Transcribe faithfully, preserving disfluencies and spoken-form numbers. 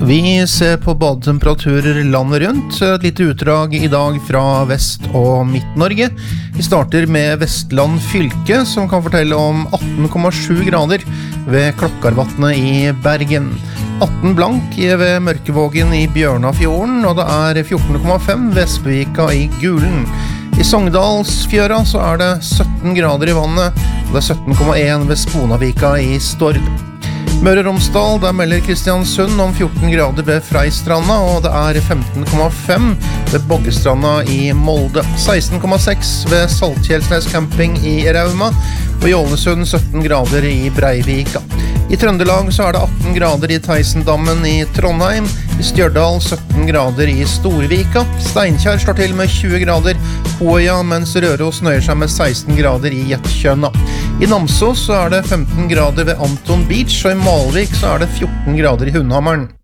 Vi ser på badetemperaturer landet rundt, et lite utdrag I dag fra Vest- og Midt-Norge. Vi starter med Vestland fylke, som kan fortelle om atten komma sju grader ved Klokkarvatnet I Bergen. atten blank ved Mørkevågen I Bjørnafjorden, og det er fjorten komma fem ved Espevika I Gulen. I Sogndalsfjøra så er det sytten grader I vannet, og det er sytten komma en ved Sponavika I Stord. Møre og Romsdal, der melder Kristiansund om fjorten grader ved Freistranda, og det er femten komma fem ved Boggestranda I Molde. seksten komma seks ved Saltkjelsnes camping I Rauma, og I Ålesund sytten grader I Breivika. I Trøndelag så er det atten grader I Theisendammen I Trondheim, I Stjørdal sytten grader I Storvika, Steinkjer slår til med tjue grader, Hoja, mens Røros nøyer seg med seksten grader I Gjettkjønna. I Namsos så er det femten grader ved Anton Beach, og I Malvik så er det fjorten grader I Hundhammeren.